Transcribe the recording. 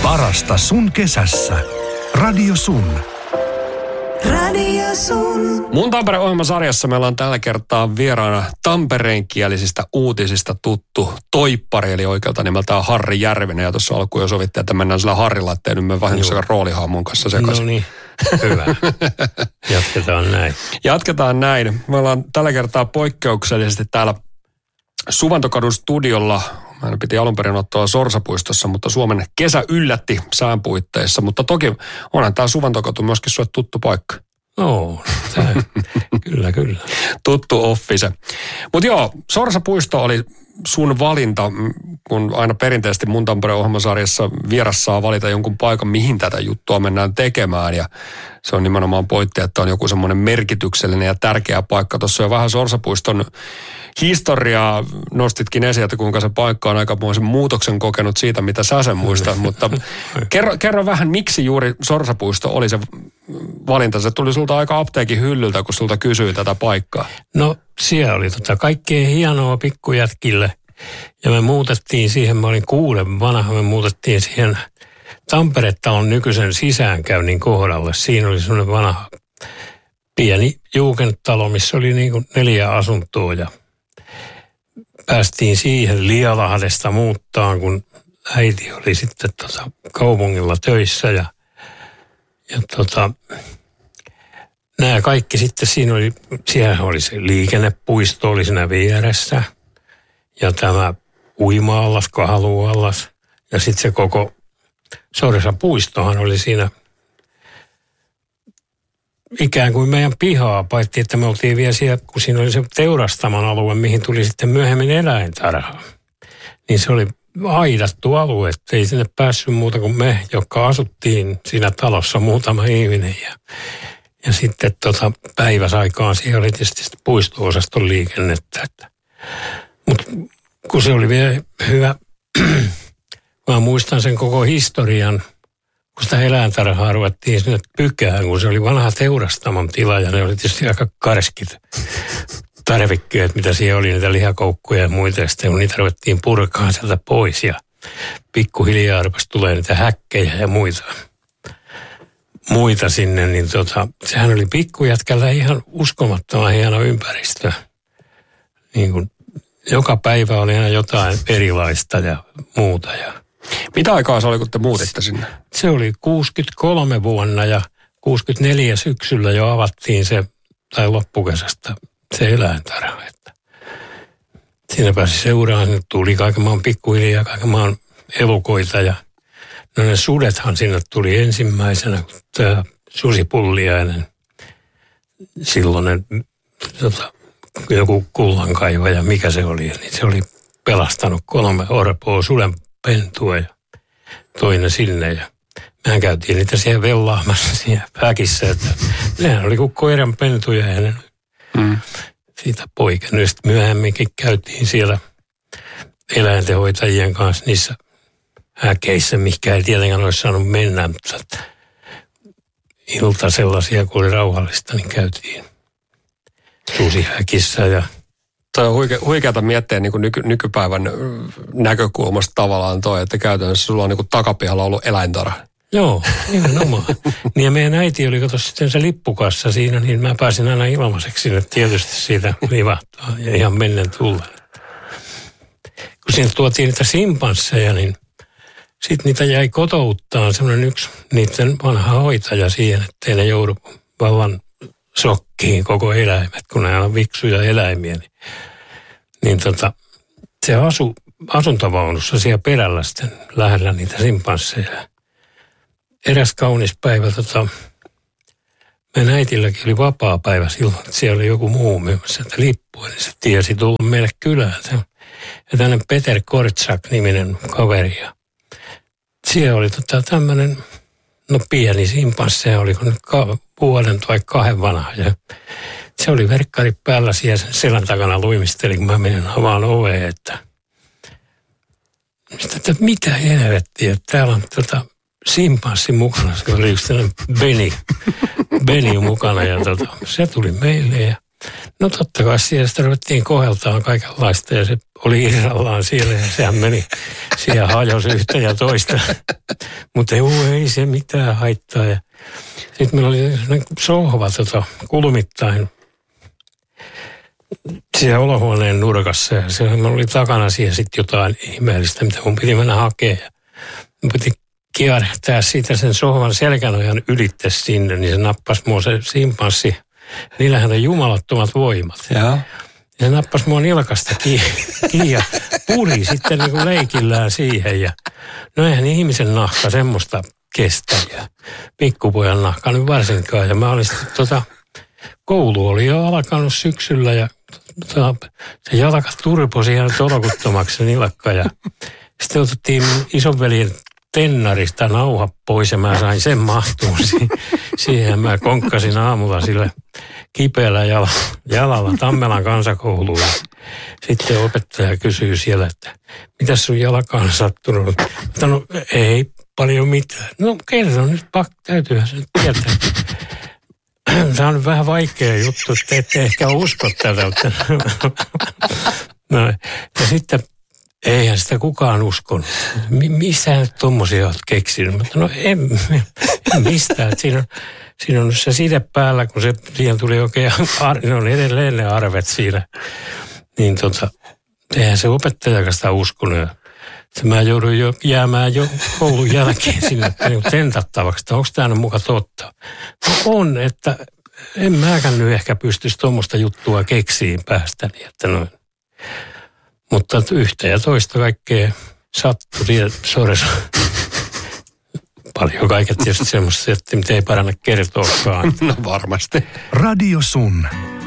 Parasta sun kesässä. Radio Sun. Radio Sun. Mun Tampere-ohjelmasarjassa meillä on tällä kertaa vieraana tampereenkielisistä uutisista tuttu toippari, eli oikealta nimeltään Harri Järvinen. Ja tuossa alkuun jo sovittiin, että mennään sillä Harrilla, ettei nyt mene vahingossakaan roolihaamun kanssa sekaisin. No niin, hyvä. Jatketaan näin. Me ollaan tällä kertaa poikkeuksellisesti täällä Suvantokadun studiolla. Meidän piti alun perin ottaa Sorsapuistossa, mutta Suomen kesä yllätti sään puitteissa. Mutta toki onhan tämä Suvantokatu myöskin sulle tuttu paikka. No, kyllä. Tuttu office. Mutta joo, Sorsapuisto oli sun valinta, kun aina perinteisesti mun Tampere-ohjelmasarjassa vieras saa valita jonkun paikan, mihin tätä juttua mennään tekemään. Ja se on nimenomaan pointti, että on joku semmoinen merkityksellinen ja tärkeä paikka. Tuossa on vähän Sorsapuiston historiaa nostitkin esiin, että kuinka se paikka on aikamoisen muutoksen kokenut siitä, mitä sä sen muistat. Mutta kerro vähän, miksi juuri Sorsapuisto oli se valinta. Se tuli sulta aika apteekin hyllyltä, kun sulta kysyi tätä paikkaa. No siellä oli kaikkea hienoa pikkujätkille. Ja me muutettiin siihen, mä olin 6 vanha, me muutettiin siihen Tampere-talon nykyisen sisäänkäynnin kohdalle. Siinä oli semmoinen vanha pieni jugendtalo, missä oli niin kuin 4 asuntoa ja päästiin siihen Lialahdesta muuttaan, kun äiti oli sitten kaupungilla töissä ja nämä kaikki sitten siellä oli se liikennepuisto oli siinä vieressä ja tämä uima-allas, kahaluallas ja sitten se koko Sorsapuistohan oli siinä ikään kuin meidän pihaa, paitsi että me oltiin vielä siellä, kun siinä oli se teurastaman alue, mihin tuli sitten myöhemmin eläintarha. Niin se oli aidattu alue, että ei sinne päässyt muuta kuin me, jotka asuttiin siinä talossa muutama ihminen. Ja sitten päiväsaikaan siellä oli tietysti puisto-osaston liikennettä. Mutta kun se oli vielä hyvä, mä muistan sen koko historian, kun sitä eläintarhaa ruvettiin sinne pykään, kun se oli vanha teurastamon tila ja ne oli tietysti aika karskit tarvikkeet, mitä siellä oli, niitä lihakoukkuja ja muita. Ja sitten kun niitä ruvettiin purkaa sieltä pois ja pikkuhiljaa rupesi tulee niitä häkkejä ja muita sinne, niin sehän oli pikkujätkällä ihan uskomattoman hieno ympäristö. Niin kuin joka päivä oli aina jotain erilaista ja muuta ja mitä aikaa se oli, kun te muutitte sinne? Se oli 63 vuonna ja 64 syksyllä jo avattiin se, tai loppukesästä, se eläintarha. Siinä pääsi seuraan, sinne tuli kaiken maan pikkuhiljaa, kaiken maan elukoita ja no ne sudethan sinne tuli ensimmäisenä, kun tämä Susipulliainen, silloinen joku kullankaivaja, mikä se oli, niin se oli pelastanut 3 orpoa sudenpentua ja toinen sinne ja mehän käytiin niitä siellä vellaamassa siellä häkissä, että nehän oli kuin koiran pentuja ja ne siitä poikennut. Sitten myöhemminkin käytiin siellä eläintenhoitajien kanssa niissä häkeissä, mikä ei tietenkään olisi saanut mennä, mutta ilta sellaisia, kun oli rauhallista, niin käytiin susihäkissä ja toi on huikeata miettiä niin kuin nykypäivän näkökulmasta tavallaan toi, että käytännössä sulla on niin kuin takapihalla ollut eläintarha. Joo, nimenomaan. Niin ja meidän äiti oli kato sitten se lippukassa siinä, niin mä pääsin aina ilmaiseksi sinne tietysti siitä livahtaa ja ihan mennen tullen. Kun sinne tuotiin niitä simpansseja, niin sitten niitä jäi kotouttaan semmoinen yksi niiden vanha hoitaja siihen, ettei ne joudu vallan sokkiin koko eläimet, kun ne on viksuja eläimiä. Niin se asui asuntovaunussa siellä perällä sitten lähellä niitä simpansseja. Eräs kaunis päivä, meidän äitilläkin oli vapaa päivä silloin, että siellä oli joku muu myymässä sitä lippua, niin se tiesi tulla meille kylään. Ja tämmöinen Peter Kortsak-niminen kaveri. Ja siellä oli tämmöinen, pieni simpansseja, oliko nyt 1 tai 2 vanha. Ja se oli verkkari päällä siellä sen selän takana luimisteli, kun mä menin avaan oveen, että mitä helvettiä, että täällä on simpanssi mukana. Se oli yksi tämmöinen Beni mukana ja se tuli meille ja No totta kai sitä ruvettiin koheltaan kaikenlaista ja se oli irrallaan siellä ja sehän meni, siellä hajosi yhtä ja toista. Mutta ei se mitään haittaa. Sitten meillä oli sohva kulmittain siellä olohuoneen nurkassa ja siellä oli takana siihen sitten jotain ihmeellistä, mitä mun piti mennä hakemaan. Mun piti kiertää siitä sen sohvan selkänojan ylitte sinne, niin se nappasi mua se simpanssi. Niillähän on jumalattomat voimat. Joo. Ja se nappasi mua nilkasta kiinni ja puri sitten niin kuin leikillään siihen. Ja no eihän ihmisen nahka semmoista kestä ja pikkupojan nahka nyt varsinkaan. Ja mä olin sitten koulu oli jo alkanut syksyllä ja se jalka turposi ihan tolkuttomaksi se nilkka. Ja sitten otettiin isonveljen tennarista nauha pois ja mä sain sen mahtuun siihen. Mä konkkasin aamulla sille kipeällä jalalla Tammelan kansakouluun. Sitten opettaja kysyy siellä, että mitäs sun jalkaan on sattunut? Mutta no ei paljon mitään. No kerro nyt, täytyyhän se nyt tietää. Tämä on nyt vähän vaikea juttu, että ette ehkä usko tätä. No, ja sitten eihän sitä kukaan uskonut. Mistä nyt tommosia olet keksinyt? Mutta no en mistään. Siinä on se side päällä, kun siihen tuli oikein, ne on edelleen ne arvet siinä. Niin eihän se opettajakaan sitä uskonut. Mä joudun jäämään jo koulun jälkeen sinne tentattavaksi, että onko tämä nyt muka totta. No on, että en mäkään nyt ehkä pystyisi tuommoista juttua keksiin päästäni, että noin. Mutta yhtä ja toista kaikkea sattui sodessa. Paljon kaiket tietysti semmoista, että mitä ei paranna kertoakaan. No varmasti. Radio Sun.